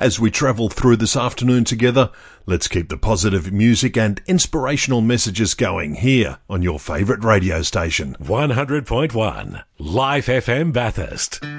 As we travel through this afternoon together, let's keep the positive music and inspirational messages going here on your favourite radio station. 100.1 Life FM Bathurst.